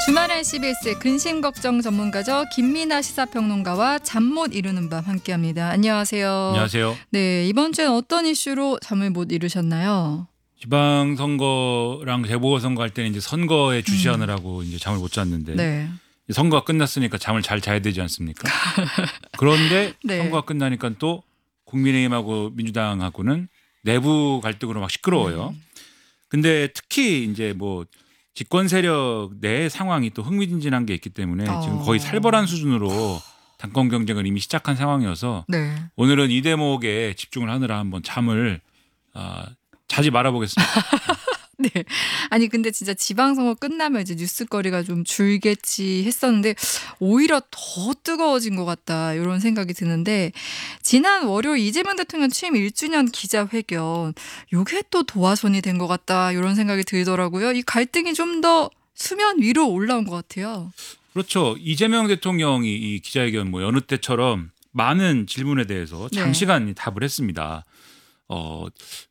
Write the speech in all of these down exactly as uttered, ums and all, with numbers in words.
주말엔 씨비에스의 근심 걱정 전문가죠. 김민아 시사평론가와 잠 못 이루는 밤 함께합니다. 안녕하세요. 안녕하세요. 네, 이번 주엔 어떤 이슈로 잠을 못 이루셨나요? 지방선거랑 재보궐선거 할 때는 이제 선거에 주시하느라고 음. 이제 잠을 못 잤는데 네. 선거가 끝났으니까 잠을 잘 자야 되지 않습니까? 그런데 네. 선거가 끝나니까 또 국민의힘하고 민주당하고는 내부 갈등으로 막 시끄러워요. 음. 근데 특히 이제 뭐 집권 세력 내 상황이 또 흥미진진한 게 있기 때문에 어. 지금 거의 살벌한 수준으로 당권 경쟁을 이미 시작한 상황이어서 네. 오늘은 이 대목에 집중을 하느라 한번 잠을 어, 자지 말아보겠습니다. 네. 아니 근데 진짜 지방선거 끝나면 이제 뉴스거리가 좀 줄겠지 했었는데 오히려 더 뜨거워진 것 같다 이런 생각이 드는데 지난 월요일 이재명 대통령 취임 일 주년 기자회견 이게 또 도화선이 된 것 같다 이런 생각이 들더라고요. 이 갈등이 좀 더 수면 위로 올라온 것 같아요. 그렇죠. 이재명 대통령이 이 기자회견 뭐 여느 때처럼 많은 질문에 대해서 장시간 네. 답을 했습니다. 어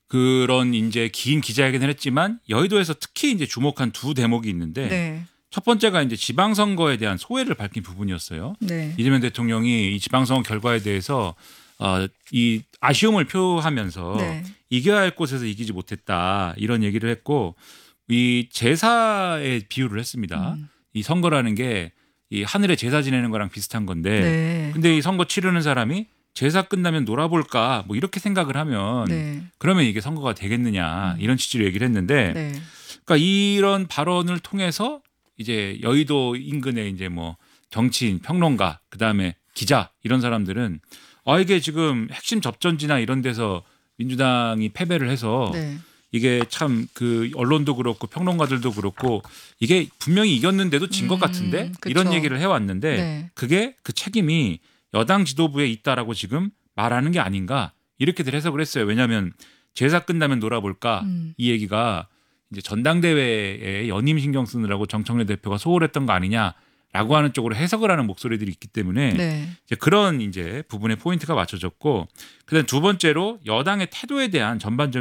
그런 이제 긴 기자회견을 했지만 여의도에서 특히 이제 주목한 두 대목이 있는데 네. 첫 번째가 이제 지방선거에 대한 소회를 밝힌 부분이었어요. 네. 이재명 대통령이 이 지방선거 결과에 대해서 어, 이 아쉬움을 표하면서 네. 이겨야 할 곳에서 이기지 못했다 이런 얘기를 했고 이 제사에 비유를 했습니다. 음. 이 선거라는 게 이 하늘에 제사 지내는 거랑 비슷한 건데 네. 근데 이 선거 치르는 사람이 제사 끝나면 놀아볼까 뭐 이렇게 생각을 하면 네. 그러면 이게 선거가 되겠느냐 이런 취지로 얘기를 했는데 네. 그러니까 이런 발언을 통해서 이제 여의도 인근에 이제 뭐 정치인, 평론가, 그다음에 기자 이런 사람들은 아 이게 지금 핵심 접전지나 이런 데서 민주당이 패배를 해서 네. 이게 참 그 언론도 그렇고 평론가들도 그렇고 이게 분명히 이겼는데도 진 것 음, 같은데 그쵸. 이런 얘기를 해왔는데 네. 그게 그 책임이 여당 지도부에 있다라고 지금 말하는 게 아닌가 이렇게들 해석을 했어요. 왜냐하면 제사 끝나면 놀아볼까 음. 이 얘기가 이제 전당대회에 연임 신경 쓰느라고 정청래 대표가 소홀했던 거 아니냐라고 하는 쪽으로 해석을 하는 목소리들이 있기 때문에 네. 이제 그런 이제 부분에 포인트가 맞춰졌고 그다음 두 번째로 여당의 태도에 대한 전반적인